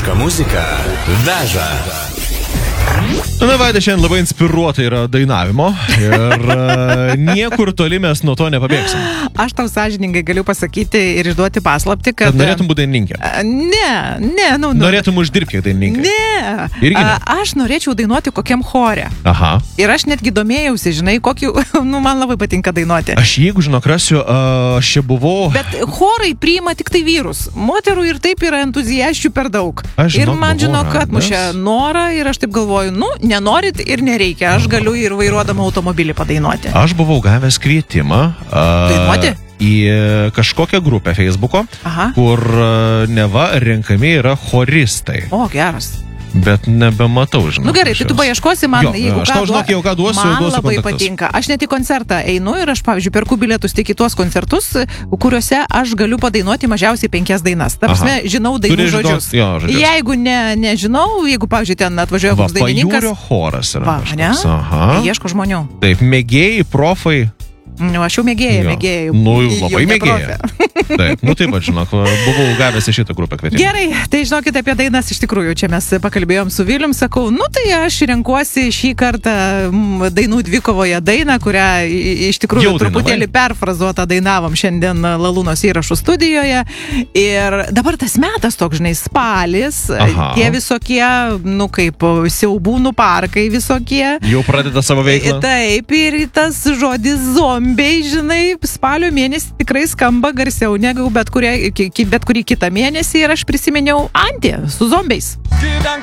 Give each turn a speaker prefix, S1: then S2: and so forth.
S1: Lietuviška muzika veža.
S2: Na, Vaida šiandien labai inspiruota yra dainavimo ir niekur toli mes nuo to nepabėgsim.
S3: Aš tau sąžiningai galiu pasakyti ir išduoti paslaptį, kad...
S2: Norėtum būti dainininkė?
S3: Ne.
S2: Norėtum uždirbti kaip dainininkė?
S3: Ne.
S2: Irgi ne?
S3: Aš norėčiau dainuoti kokiam chore.
S2: Aha.
S3: Ir aš netgi domėjausi, žinai, man labai patinka dainuoti.
S2: Aš jeigu žinok rasiu, aš čia buvau...
S3: Bet chorai priima tik tai vyrus. Moterų ir taip yra entuziasčių per daug. Ir man, žinok, atmušė norą ir aš taip galvoju, nenorit ir nereikia, aš galiu ir vairuodama automobilį padainuoti.
S2: Aš buvau gavęs kvietimą
S3: dainuoti
S2: į kažkokią grupę Facebooko, kur neva renkami yra choristai.
S3: O, geras.
S2: Bet nebematau, žinok.
S3: Gerai, tai tu paieškosi man, jeigu
S2: ką duosiu,
S3: man labai patinka. Aš net į koncertą einu ir aš, pavyzdžiui, perku bilietus tik į tuos koncertus, kuriuose aš galiu padainuoti mažiausiai 5 dainas. Ta prasme, žinau dainų žodžius. Jeigu nežinau, jeigu, pavyzdžiui, ten atvažiuoja koks dainininkas.
S2: Pajūrio choras yra kažkoks.
S3: Ieško žmonių.
S2: Taip, mėgėjai, profai.
S3: Aš jau mėgėjai.
S2: Labai mėgėjai. Taip, tai va, žinok, buvau gavęs į šitą grupę kvietimą.
S3: Gerai, tai žinokit apie dainas iš tikrųjų. Čia mes pakalbėjom su Vilium, sakau, tai aš renkuosi šį kartą dainų dvikovoje dainą, kurią iš tikrųjų truputėlį perfrazuotą dainavom šiandien Lalūnos įrašų studijoje. Ir dabar tas metas toks, žinai, spalis, tie visokie, kaip siaubūnų parkai visokie. Jau
S2: pradeda savo veiklą.
S3: Taip, ir tas žodis zombiai, žinai, spalio mėnesį tikrai skamba garsiau negu bet kurį kitą mėnesį ir aš prisiminiau Antį su zombiais.